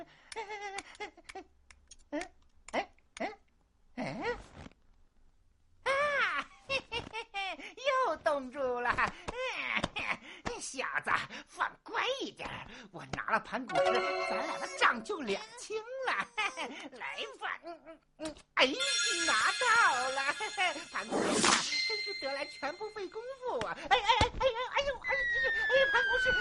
又冻住了。小子，放乖一点，我拿了盘古石，咱俩的账就两清了。来吧，哎，拿到了，盘古石真是得来全不费工夫啊！哎，盘古石，